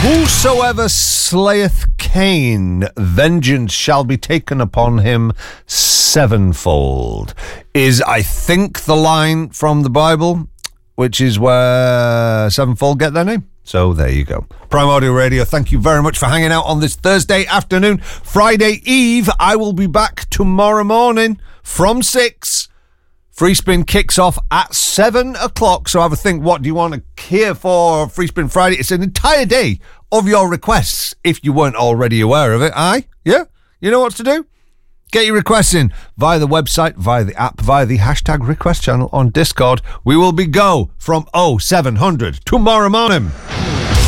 Whosoever slayeth Cain, vengeance shall be taken upon him sevenfold, is, I think, the line from the Bible, which is where sevenfold get their name. So there you go. Prime Audio Radio, thank you very much for hanging out on this Thursday afternoon. Friday Eve, I will be back tomorrow morning from 6. Free Spin kicks off at 7 o'clock. So have a think, what do you want to hear for Free Spin Friday? It's an entire day of your requests, if you weren't already aware of it. Aye? Yeah? You know what to do? Get your requests in via the website, via the app, via the hashtag request channel on Discord. We will be go from 0700 tomorrow morning.